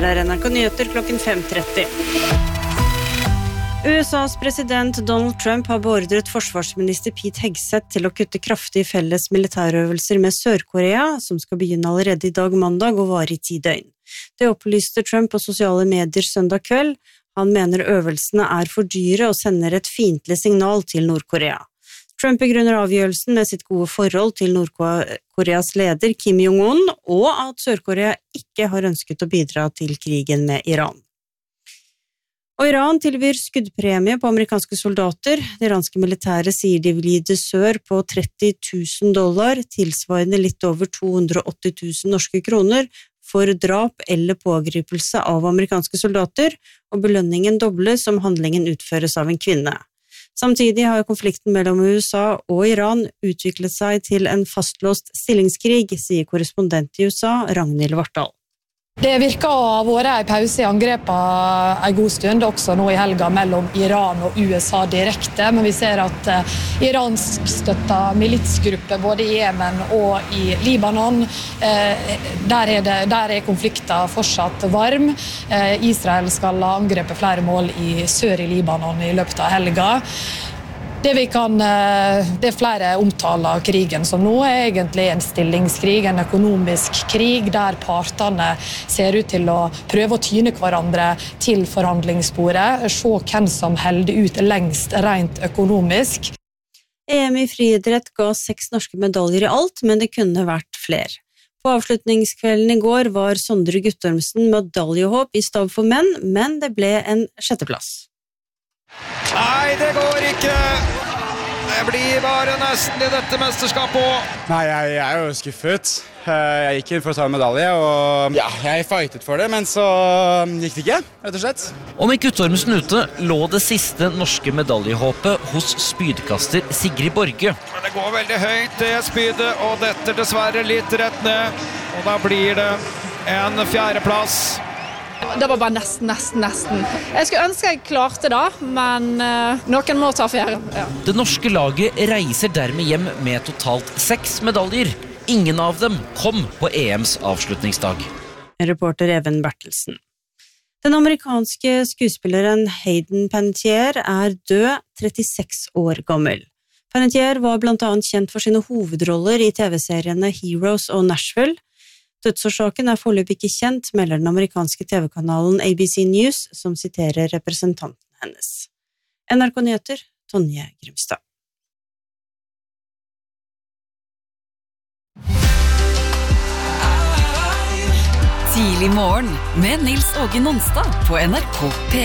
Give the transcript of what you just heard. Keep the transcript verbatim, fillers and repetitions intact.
Her er N R K Nyheter klokken fem tretti. U S A's president Donald Trump har beordret forsvarsminister Pete Hegseth til å kutte kraftig felles militærøvelser med Sør-Korea, som skal begynne allerede i dag mandag og vare i ti døgn. Det opplyste Trump på sosiale medier søndag kveld. Han mener øvelsene er for dyre og sender et fiendtlig signal til Nord-Korea. Trump begrunner avgjørelsen med sitt gode forhold til Nord-Koreas leder Kim Jong-un, og at Sør-Korea ikke har ønsket å bidra til krigen med Iran. Og Iran tilbyr skuddpremie på amerikanske soldater. Det iranske militæret sier de vil gi dessør på tretti tusen dollar, tilsvarende litt over to hundre og åtti tusen norske kroner, for drap eller pågripelse av amerikanske soldater, og belønningen dobles om handlingen utføres av en kvinne. Samtidig har konflikten mellom U S A og Iran utviklet seg til en fastlåst stillingskrig, sier korrespondent i U S A, Ragnhild Vartdal. Det virker å ha vært en pause i angrepet en god stund, også nå i helga mellom Iran og U S A direkte, men vi ser at eh, iransk støttet militsgrupper både i Jemen og i Libanon, eh, der, er det, der er konflikten fortsatt varm. Eh, Israel skal angrepe flere mål i sør i Libanon i løpet av helga. Det, vi kan, det er flere omtaler av krigen som nå er egentlig en stillingskrig, en økonomisk krig, der partene ser ut til å prøve å tyne hverandre til forhandlingsbordet, se hvem som holder ut lengst rent økonomisk. E M i friidrett ga seks norske medaljer i alt, men det kunne vært flere. På avslutningskvelden i går var Sondre Guttormsen medaljehåp i stav for menn, men det ble en sjetteplass. Nei, det går ikke. Det blir bare nesten i dette mesterskapet også. Nei, jeg, jeg er jo skuffet. Jeg gikk inn for å ta en medalje, og ja, jeg fightet for det, men så gikk det ikke, rett og slett. Og med Guttormsen ute lå det siste norske medaljehåpet hos spydkaster Sigrid Borge. Men det går veldig høyt, det spydet, og dette dessverre litt rett ned. Og da blir det en fjerdeplass. Det var bare nesten, nesten, nesten. Jeg skulle ønske jeg klarte det, men uh, noen må ta fjerde. Ja. Det norske laget reiser dermed hjem med totalt seks medaljer. Ingen av dem kom på E M's avslutningsdag. Reporter Even Bertelsen. Den amerikanske skuespilleren Hayden Panettiere er død, trettiseks år gammel. Panettiere var blant annet kjent for sine hovedroller i T V-seriene Heroes og Nashville. Dødsårsaken er foreløpig ikke kjent, melder den amerikanske T V-kanalen A B C News, som siterer representanten hennes. N R K Nyheter, Tonje Grimstad. Tidlig morgen med Nils Åge Nonstad på N R K P.